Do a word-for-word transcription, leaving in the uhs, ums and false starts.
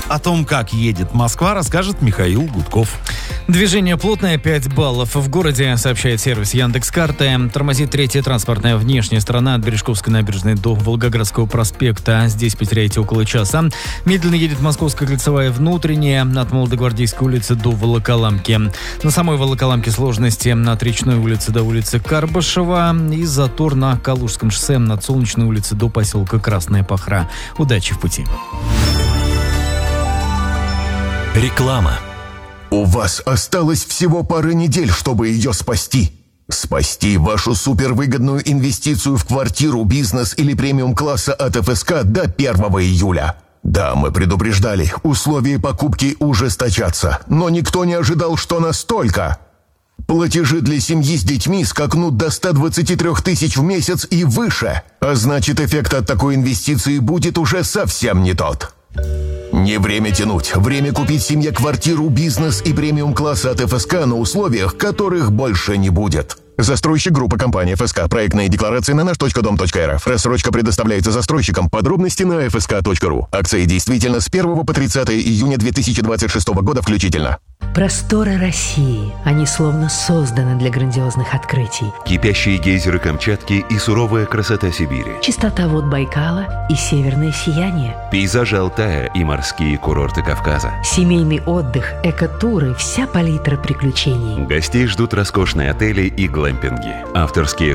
О том, как едет Москва, расскажет Михаил Гудков. Движение плотное, пять баллов. В городе, сообщает сервис Яндекс.Карты. Тормозит третья транспортная внешняя сторона от Бережковской набережной до Волгоградского проспекта. Здесь потеряете около часа. Медленно едет Московская кольцевая внутренняя от Молодогвардейской улицы до Волоколамки. На самой Волоколамке сложности от Речной улицы до улицы Карбашева и затор на Калужском шоссе от Солнечной улицы до поселка Красная Пахра. Удачи в пути. Реклама. У вас осталось всего пара недель, чтобы ее спасти. Спасти вашу супервыгодную инвестицию в квартиру, бизнес или премиум-класса от эф эс ка до первого июля. Да, мы предупреждали, условия покупки ужесточатся, но никто не ожидал, что настолько. Платежи для семьи с детьми скакнут до ста двадцати трёх тысяч в месяц и выше, а значит, эффект от такой инвестиции будет уже совсем не тот. Не время тянуть. Время купить семье квартиру, бизнес и премиум-класса от эф эс ка на условиях, которых больше не будет. Застройщик группа компания эф эс ка. Проектные декларации на наш точка дом точка эр эф. Рассрочка предоставляется застройщикам. Подробности на эф эс ка точка ру. Акции действительно с первого по тридцатое июня две тысячи двадцать шестого года включительно. Просторы России. Они словно созданы для грандиозных открытий. Кипящие гейзеры Камчатки и суровая красота Сибири. Чистота вод Байкала и северное сияние. Пейзажи Алтая и морские курорты Кавказа. Семейный отдых, экотуры, вся палитра приключений. Гостей ждут роскошные отели и глэмпинги. Авторские